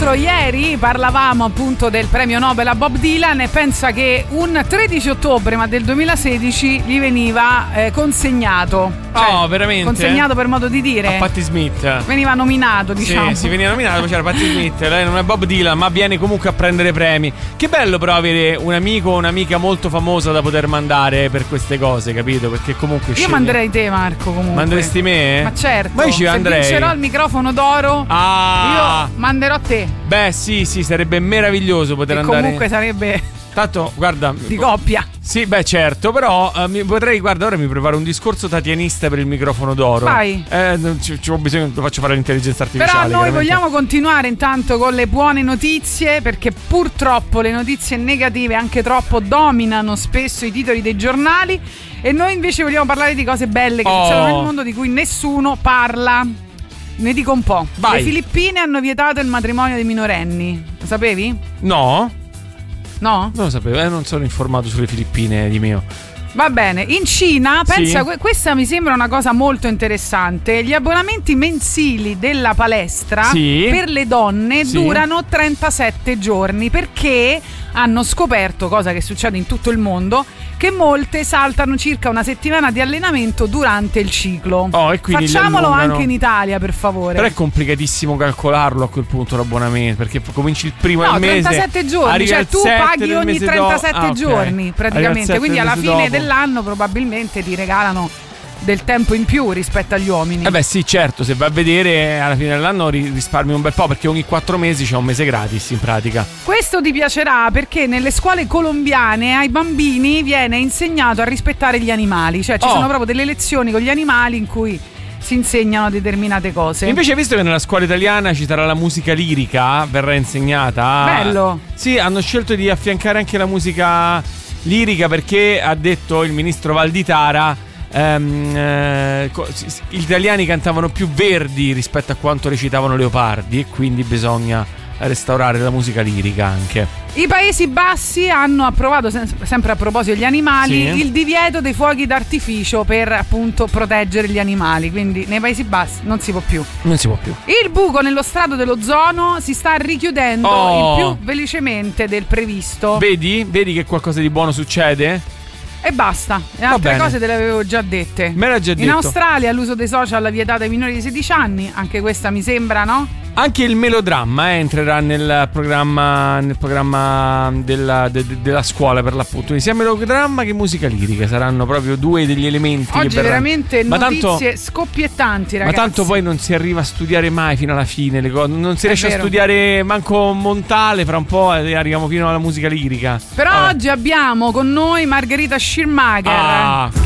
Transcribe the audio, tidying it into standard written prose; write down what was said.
l'altro ieri parlavamo appunto del premio Nobel a Bob Dylan e pensa che un 13 ottobre ma del 2016 gli veniva consegnato. Oh, veramente? Consegnato per modo di dire. A Patti Smith. Veniva nominato, diciamo. Sì, veniva nominato, poi c'era Patti Smith. Lei non è Bob Dylan, ma viene comunque a prendere premi. Che bello però avere un amico o un'amica molto famosa da poter mandare per queste cose, capito? Perché comunque io manderei te, Marco, comunque. Manderesti me? Ma certo. Ma io ci andrei. Se vincerò il microfono d'oro, io manderò te. Beh, sì, sarebbe meraviglioso poter andare. Comunque sarebbe tanto, guarda, di coppia. Sì, beh, certo, però ora mi preparo un discorso tatianista per il microfono d'oro. Vai. Ho bisogno, lo faccio fare l'intelligenza artificiale. Però noi vogliamo continuare intanto con le buone notizie, perché purtroppo le notizie negative, anche troppo, dominano spesso i titoli dei giornali, e noi invece vogliamo parlare di cose belle che succedono nel mondo di cui nessuno parla. Ne dico un po'. Vai. Le Filippine hanno vietato il matrimonio dei minorenni. Lo sapevi? No? No? Non lo sapevo, non sono informato sulle Filippine di mio. Va bene, in Cina, pensa, questa mi sembra una cosa molto interessante. Gli abbonamenti mensili della palestra per le donne durano 37 giorni perché hanno scoperto, cosa che succede in tutto il mondo, che molte saltano circa una settimana di allenamento durante il ciclo. E quindi facciamolo anche in Italia, per favore. Però è complicatissimo calcolarlo a quel punto l'abbonamento, perché cominci il primo del mese. 37 giorni, cioè tu paghi ogni 37 giorni praticamente, quindi alla fine dell'anno probabilmente ti regalano del tempo in più rispetto agli uomini. Beh sì, certo, se vai a vedere alla fine dell'anno risparmi un bel po', perché ogni 4 mesi c'è un mese gratis in pratica. Questo ti piacerà perché nelle scuole colombiane ai bambini viene insegnato a rispettare gli animali, cioè ci sono proprio delle lezioni con gli animali in cui si insegnano determinate cose. Invece, visto che nella scuola italiana ci sarà la musica lirica, verrà insegnata. Bello. Sì, hanno scelto di affiancare anche la musica lirica perché ha detto il ministro Valditara gli italiani cantavano più Verdi rispetto a quanto recitavano Leopardi, e quindi bisogna restaurare la musica lirica anche. I Paesi Bassi hanno approvato, sempre a proposito degli animali, il divieto dei fuochi d'artificio per appunto proteggere gli animali, quindi nei Paesi Bassi non si può più. Il buco nello strato dell'ozono si sta richiudendo il più velocemente del previsto. Vedi che qualcosa di buono succede? E basta, le altre cose te le avevo già dette. Me l'ha già detto. In Australia l'uso dei social è vietato ai minori di 16 anni, anche questa mi sembra, no? Anche il melodramma entrerà nel programma della scuola, per l'appunto. Sia melodramma che musica lirica saranno proprio due degli elementi. Oggi che veramente notizie scoppiettanti, ragazzi. Ma tanto poi non si arriva a studiare mai fino alla fine le cose. Non si riesce a studiare manco Montale, fra un po' arriviamo fino alla musica lirica. Però oggi abbiamo con noi Margherita Schirmacher.